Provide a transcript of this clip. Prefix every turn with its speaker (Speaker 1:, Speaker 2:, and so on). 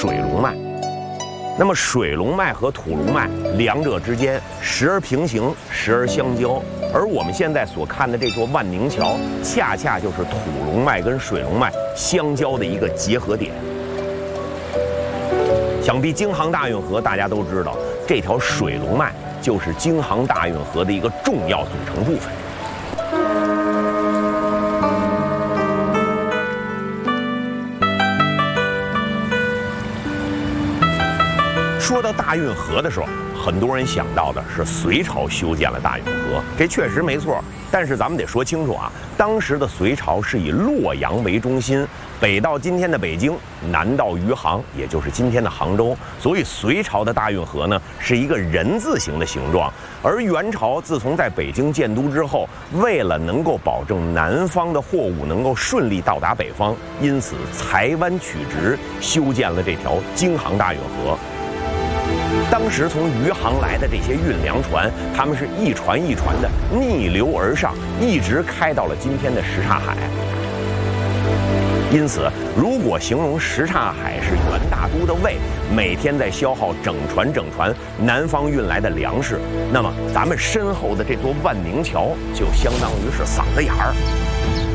Speaker 1: 水龙脉。那么水龙脉和土龙脉两者之间时而平行，时而相交，而我们现在所看的这座万宁桥，恰恰就是土龙脉跟水龙脉相交的一个结合点。想必京杭大运河大家都知道，这条水龙脉就是京杭大运河的一个重要组成部分。说到大运河的时候，很多人想到的是隋朝修建了大运河，这确实没错。但是咱们得说清楚啊，当时的隋朝是以洛阳为中心，北到今天的北京，南到余杭，也就是今天的杭州。所以隋朝的大运河呢是一个人字形的形状。而元朝自从在北京建都之后，为了能够保证南方的货物能够顺利到达北方，因此裁湾取直，修建了这条京杭大运河。当时从余杭来的这些运粮船，他们是一船一船的逆流而上，一直开到了今天的什刹海。因此，如果形容什刹海是元大都的胃，每天在消耗整船南方运来的粮食，那么咱们身后的这座万宁桥就相当于是嗓子眼儿。